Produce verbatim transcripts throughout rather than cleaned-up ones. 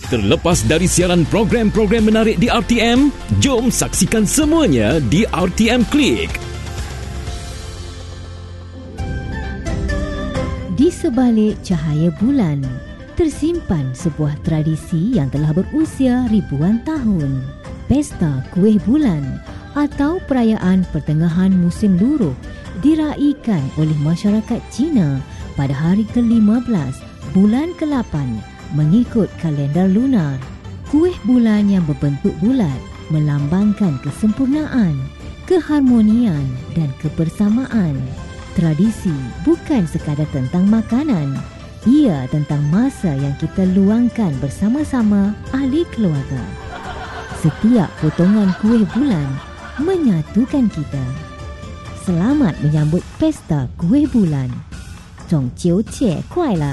Terlepas dari siaran program-program menarik di R T M, jom saksikan semuanya di R T M Click. Di sebalik cahaya bulan, tersimpan sebuah tradisi yang telah berusia ribuan tahun. Pesta Kuih Bulan atau perayaan pertengahan musim luruh diraikan oleh masyarakat Cina pada hari ke lima belas bulan ke lapan mengikut kalender lunar. Kuih bulan yang berbentuk bulat melambangkan kesempurnaan, keharmonian dan kebersamaan. Tradisi bukan sekadar tentang makanan, ia tentang masa yang kita luangkan bersama-sama ahli keluarga. Setiap potongan kuih bulan menyatukan kita. Selamat menyambut Pesta Kuih Bulan. Zhongqiu Jie Kuai La.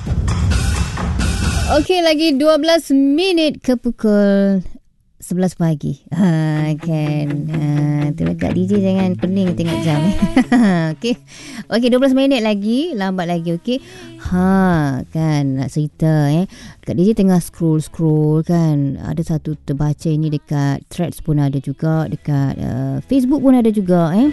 Okey, lagi dua belas minit ke pukul sebelas pagi. Ha, kan. Ha, tu Kak D J jangan pening tengok jam. Okey. Okey, dua belas minit lagi, lambat lagi. Okey. Ha, kan nak cerita eh. Kak D J tengah scroll-scroll kan. Ada satu terbaca ini dekat Threads pun ada juga, dekat uh, Facebook pun ada juga eh.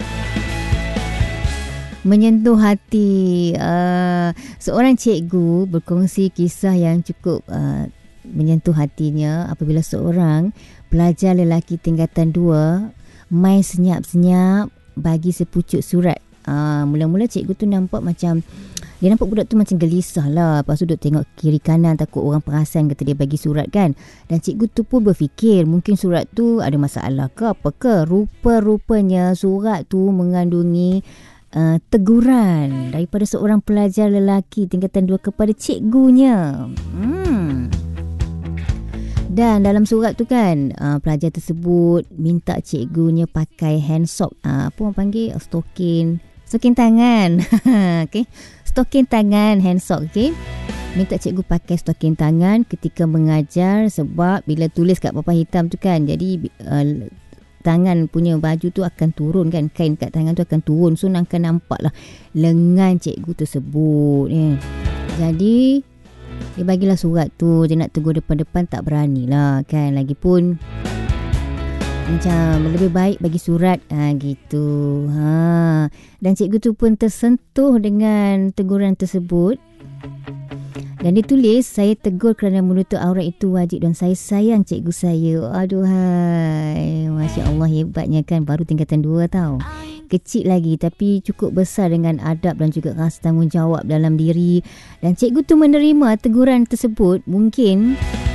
Menyentuh hati. Uh, seorang cikgu berkongsi kisah yang cukup uh, menyentuh hatinya apabila seorang pelajar lelaki tingkatan dua main senyap-senyap bagi sepucuk surat. Uh, mula-mula cikgu tu nampak macam, dia nampak budak tu macam gelisah lah. Lepas tu duduk tengok kiri kanan, takut orang perasan kata dia bagi surat kan. Dan cikgu tu pun berfikir mungkin surat tu ada masalah ke apa ke. Rupa-rupanya surat tu mengandungi uh, teguran daripada seorang pelajar lelaki tingkatan dua kepada cikgunya. Hmm. Dan dalam surat tu kan, uh, pelajar tersebut minta cikgunya pakai hand sock. Uh, apa orang panggil? Stokin. Stokin tangan. Okay. Stokin tangan, hand sock. Okay. Minta cikgu pakai stokin tangan ketika mengajar sebab bila tulis kat papan hitam tu kan, jadi uh, tangan punya baju tu akan turun kan. Kain kat tangan tu akan turun. So akan nampak lah lengan cikgu tersebut. Eh. Jadi dia bagilah surat tu. Dia nak tegur depan-depan tak berani lah kan. Lagipun macam lebih baik bagi surat ha, gitu ha. Dan cikgu tu pun tersentuh dengan teguran tersebut. Dan dia tulis, saya tegur kerana menutup aurat itu wajib dan saya sayang cikgu saya. Aduhai, Masya Allah, hebatnya kan. Baru tingkatan dua tau, kecil lagi tapi cukup besar dengan adab dan juga rasa tanggungjawab dalam diri. Dan cikgu tu menerima teguran tersebut. Mungkin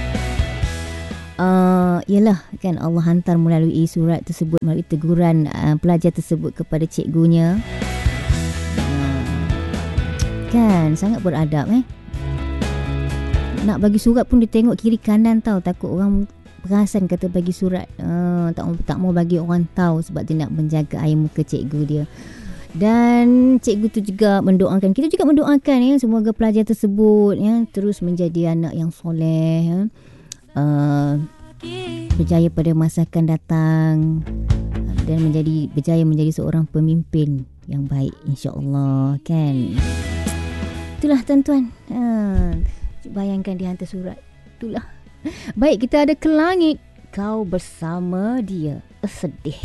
uh, Yalah kan, Allah hantar melalui surat tersebut, melalui teguran uh, pelajar tersebut kepada cikgunya. uh, Kan sangat beradab eh. Nak bagi surat pun dia tengok kiri kanan tau, takut orang perasan kata bagi surat. uh, tak, tak mau bagi orang tahu sebab dia nak menjaga air muka cikgu dia. Dan cikgu tu juga mendoakan, kita juga mendoakan ya, semoga pelajar tersebut ya terus menjadi anak yang soleh ya. Uh, berjaya pada masa akan datang dan menjadi berjaya menjadi seorang pemimpin yang baik, insya-Allah kan. Itulah tuan-tuan. Uh, bayangkan dia hantar surat. Itulah. Baik, kita ada ke langit. Kau bersama dia. Sedih.